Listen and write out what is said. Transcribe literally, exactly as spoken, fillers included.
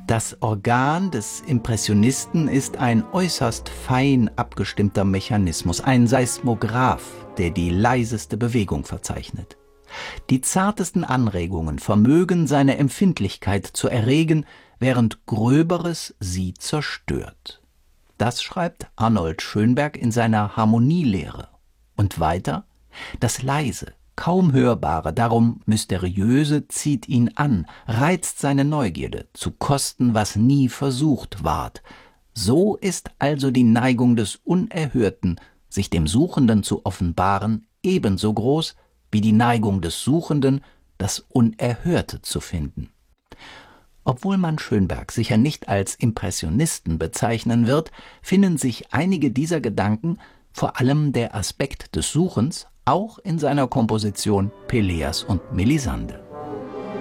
Das Organ des Impressionisten ist ein äußerst fein abgestimmter Mechanismus, ein Seismograph, der die leiseste Bewegung verzeichnet. Die zartesten Anregungen vermögen seine Empfindlichkeit zu erregen, während Gröberes sie zerstört. Das schreibt Arnold Schönberg in seiner Harmonielehre. Und weiter: Das Leise, kaum Hörbare, darum Mysteriöse zieht ihn an, reizt seine Neugierde, zu kosten, was nie versucht ward. So ist also die Neigung des Unerhörten, sich dem Suchenden zu offenbaren, ebenso groß wie die Neigung des Suchenden, das Unerhörte zu finden. Obwohl man Schönberg sicher nicht als Impressionisten bezeichnen wird, finden sich einige dieser Gedanken, vor allem der Aspekt des Suchens, auch in seiner Komposition Peleas und Melisande.